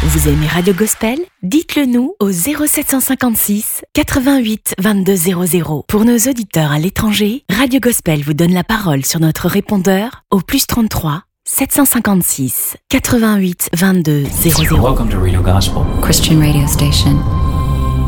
Vous aimez Radio Gospel? Dites-le nous au 0756 88 22 00. Pour nos auditeurs à l'étranger, Radio Gospel vous donne la parole sur notre répondeur au +33 756 88 22 00. Welcome to Radio Gospel, Christian radio station